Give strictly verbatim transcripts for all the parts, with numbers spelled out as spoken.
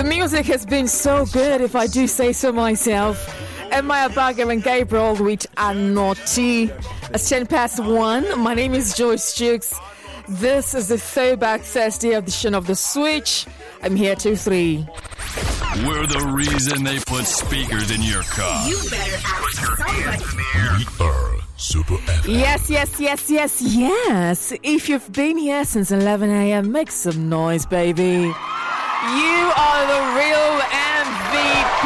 The music has been so good, if I do say so myself. Emma Bagger and Gabriel with Anoti. It's ten past one. My name is Joyce Jukes. This is the Throwback Thursday edition of The Switch. I'm here till three. We're the reason they put speakers in your car. You better ask somebody. We are Super F M. Yes, yes, yes, yes, yes. If you've been here since eleven a.m., make some noise, baby. You are the real M V P.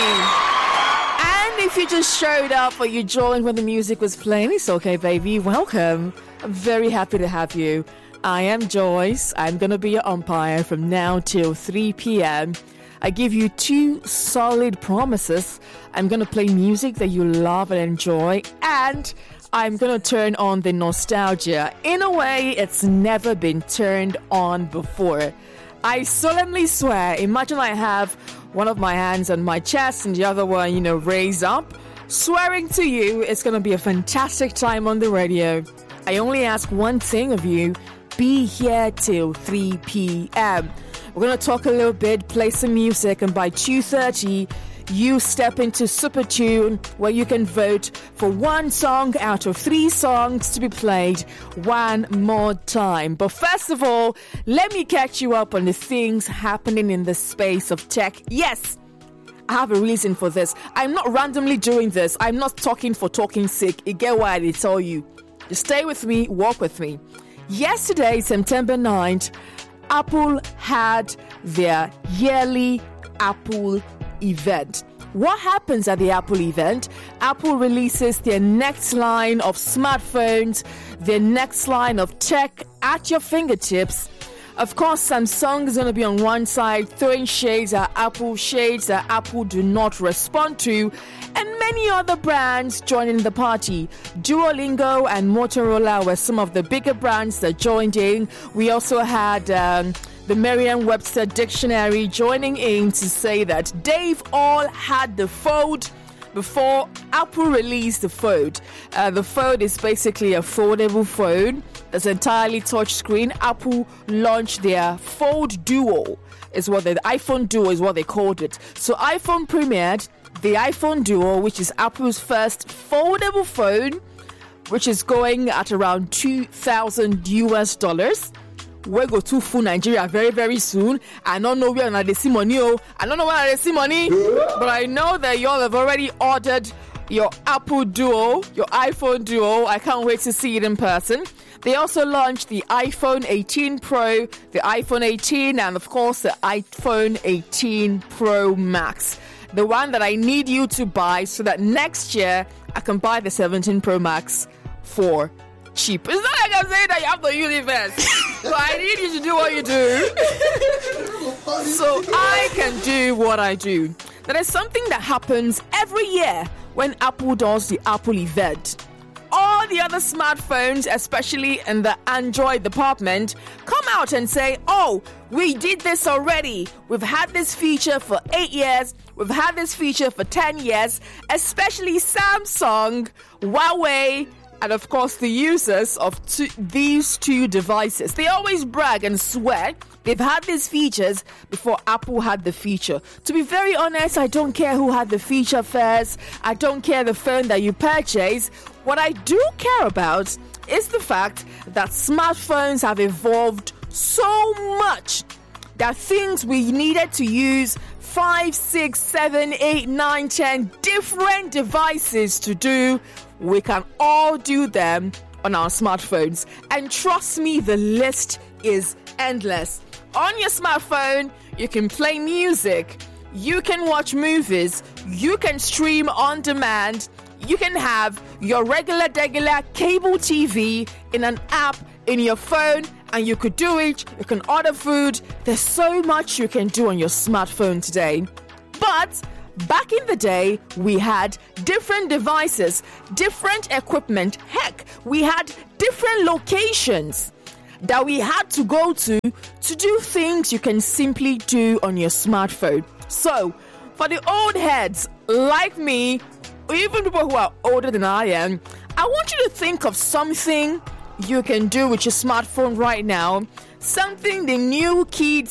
And if you just showed up or you joined when the music was playing, it's okay, baby. Welcome. I'm very happy to have you. I am Joyce. I'm going to be your umpire from now till three p.m. I give you two solid promises. I'm going to play music that you love and enjoy, and I'm going to turn on the nostalgia in a way it's never been turned on before. I solemnly swear, imagine I have one of my hands on my chest and the other one, you know, raised up, swearing to you it's going to be a fantastic time on the radio. I only ask one thing of you: be here till three p.m. We're going to talk a little bit, play some music, and by two thirty, you step into Super Tune, where you can vote for one song out of three songs to be played one more time. But first of all, let me catch you up on the things happening in the space of tech. Yes, I have a reason for this. I'm not randomly doing this. I'm not talking for talking's sake. You get what I tell you. Just stay with me, walk with me. Yesterday, September ninth, Apple had their yearly Apple event. What happens at the Apple event? Apple releases their next line of smartphones, their next line of tech at your fingertips. Of course, Samsung is going to be on one side, throwing shades at Apple, shades that Apple do not respond to, and many other brands joining the party. Duolingo and Motorola were some of the bigger brands that joined in. We also had um, the Merriam-Webster Dictionary joining in to say that they've all had the Fold before Apple released the Fold. Uh, the Fold is basically a foldable phone that's entirely touchscreen. Apple launched their Fold Duo, is what they, the iPhone Duo is what they called it. So iPhone premiered the iPhone Duo, which is Apple's first foldable phone, which is going at around two thousand U S dollars. We go to full Nigeria very, very soon. I don't know where they see money. Oh, I don't know where they see money, but I know that y'all have already ordered your Apple Duo, your iPhone Duo. I can't wait to see it in person. They also launched the iPhone eighteen Pro, the iPhone eighteen, and of course the iPhone eighteen Pro Max. The one that I need you to buy so that next year I can buy the seventeen Pro Max for cheap. It's not like I'm saying that you have to use it first. So I need you to do what you do so I can do what I do. There is something that happens every year when Apple does the Apple event. All the other smartphones, especially in the Android department, come out and say, oh, we did this already. We've had this feature for eight years. We've had this feature for ten years, especially Samsung, Huawei, and of course the users of two, these two devices. They always brag and swear they've had these features before Apple had the feature. To be very honest, I don't care who had the feature first. I don't care the phone that you purchase. What I do care about is the fact that smartphones have evolved so much that things we needed to use five, six, seven, eight, nine, ten different devices to do, we can all do them on our smartphones. And trust me, the list is endless. On your smartphone, you can play music, you can watch movies, you can stream on demand, you can have your regular, regular cable T V in an app in your phone, and you could do it. You can order food. There's so much you can do on your smartphone today. But back in the day, we had different devices, different equipment. Heck, we had different locations that we had to go to to do things you can simply do on your smartphone. So, for the old heads like me, or even people who are older than I am, I want you to think of something you can do with your smartphone right now, something the new kids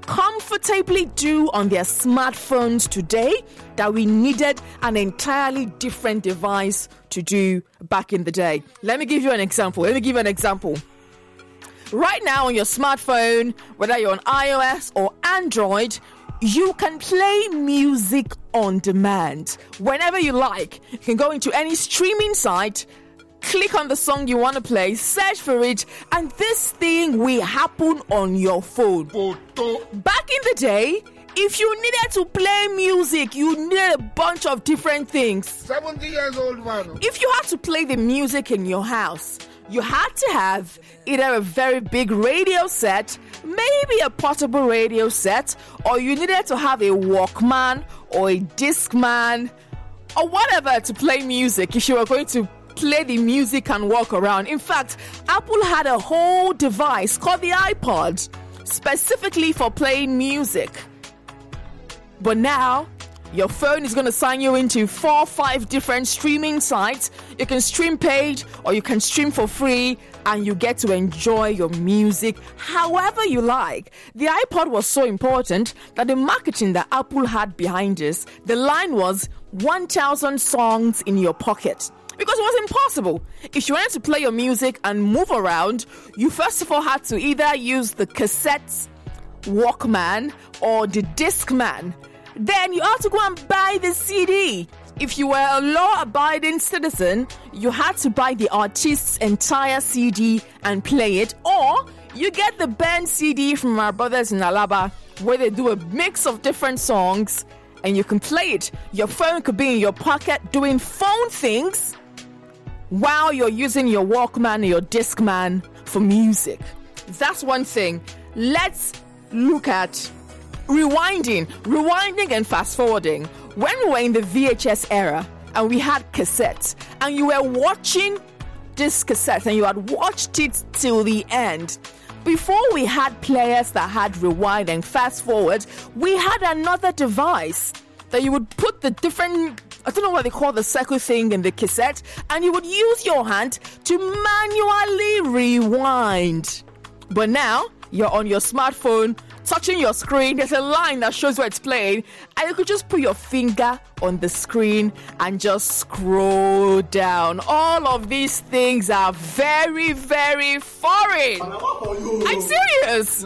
comfortably do on their smartphones today that we needed an entirely different device to do back in the day. Let me give you an example. Let me give you an example. Right now on your smartphone, whether you're on iOS or Android, you can play music on demand. Whenever you like, you can go into any streaming site, click on the song you want to play, search for it, and this thing will happen on your phone. Back in the day, if you needed to play music, you needed a bunch of different things. seventy years old man. If you had to play the music in your house, you had to have either a very big radio set, maybe a portable radio set, or you needed to have a Walkman or a Discman or whatever to play music if you were going to play the music and walk around. In fact, Apple had a whole device called the iPod specifically for playing music. But now, your phone is going to sign you into four or five different streaming sites. You can stream paid or you can stream for free, and you get to enjoy your music however you like. The iPod was so important that the marketing that Apple had behind this, the line was one thousand songs in your pocket. Because it was impossible. If you wanted to play your music and move around, you first of all had to either use the cassette Walkman or the Discman. Then you had to go and buy the C D. If you were a law-abiding citizen, you had to buy the artist's entire C D and play it, or you get the band C D from our brothers in Alaba, where they do a mix of different songs, and you can play it. Your phone could be in your pocket doing phone things while you're using your Walkman or your Discman for music. That's one thing. Let's look at Rewinding, rewinding and fast forwarding. When we were in the V H S era and we had cassettes and you were watching this cassette and you had watched it till the end, before we had players that had rewind and fast forward, we had another device that you would put the different, I don't know what they call the circle thing in the cassette, and you would use your hand to manually rewind. But now, you're on your smartphone, touching your screen, there's a line that shows where it's playing, and you could just put your finger on the screen and just scroll down. All of these things are very, very foreign. I'm serious.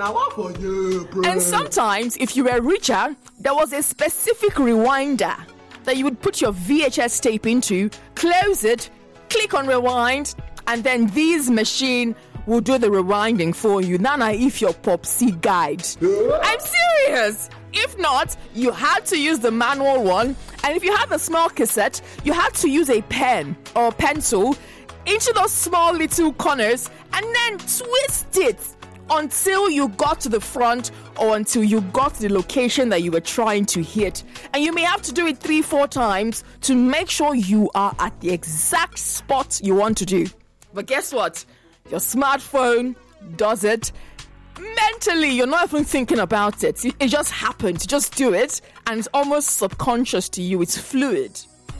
And sometimes, if you were richer, there was a specific rewinder that you would put your V H S tape into, close it, click on rewind, and then this machine will do the rewinding for you. Nana, if your Popsy guide. I'm serious. If not, you had to use the manual one. And if you had the small cassette, you had to use a pen or pencil into those small little corners and then twist it until you got to the front or until you got to the location that you were trying to hit. And you may have to do it three, four times to make sure you are at the exact spot you want to do. But guess what? Your smartphone does it. Mentally, you're not even thinking about it. It just happens. You just do it, and it's almost subconscious to you. It's fluid.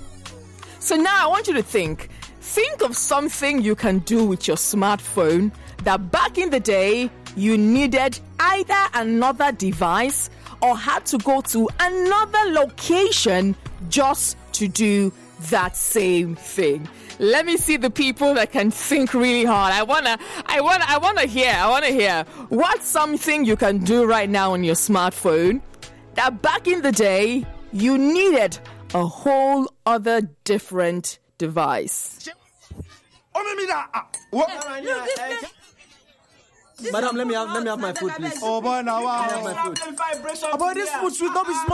So now I want you to think. Think of something you can do with your smartphone that back in the day, you needed either another device or had to go to another location just to do that same thing. Let me see the people that can think really hard. I wanna, I wanna, I wanna hear. I wanna hear. What's something you can do right now on your smartphone that back in the day you needed a whole other different device? Madam, let me have, let me have my food, please. Oh boy, now Let me have my food. about this food should not be small.